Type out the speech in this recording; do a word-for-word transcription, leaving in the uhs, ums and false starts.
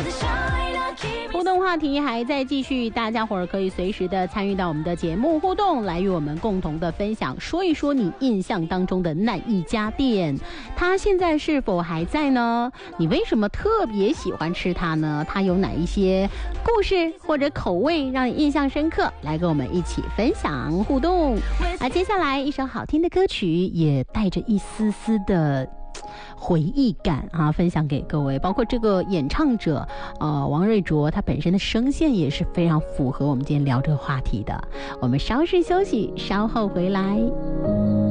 互动话题还在继续，大家伙儿可以随时的参与到我们的节目互动，来与我们共同的分享，说一说你印象当中的那一家店，它现在是否还在呢？你为什么特别喜欢吃它呢？它有哪一些故事或者口味让你印象深刻？来跟我们一起分享互动。而接下来一首好听的歌曲，也带着一丝丝的回忆感啊，分享给各位，包括这个演唱者呃王瑞卓，他本身的声线也是非常符合我们今天聊这个话题的。我们稍事休息，稍后回来。